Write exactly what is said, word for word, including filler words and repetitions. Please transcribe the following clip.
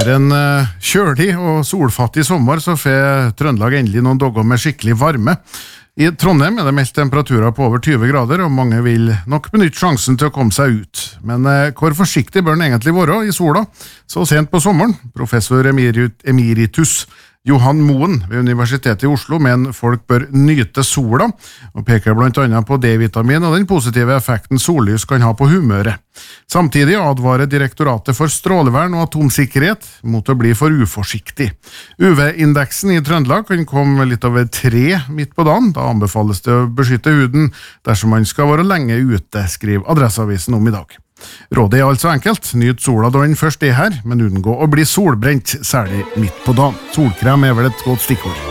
En uh, kjølig og solfattig sommer så får Trøndelag endelig noen dager med skikkelig varme. I Trondheim er det meldt temperaturer på over tyve grader, og mange vil nok benytte sjansen til å komme seg ut. Men uh, hvor forsiktig bør den egentlig være i sola så sent på sommeren? Professor emeritus Johan Moen ved Universitetet i Oslo mener folk bør nyte sola, og peker blant annet på D-vitamin og den positive effekten sollys kan ha på humøret. Samtidig advarer Direktoratet for strålevern og atomsikkerhet mot å bli for uforsiktig. U V-indeksen i Trøndelag kan komme litt over tre midt på dagen. Da anbefales det å beskytte huden dersom man skal være lenge ute, skriver Adresseavisen om i dag. Rådet er altså enkelt, nyt sola da den først er her, men unngå å bli solbrent, særlig midt på dagen. Solkrem er vel et godt stikkord.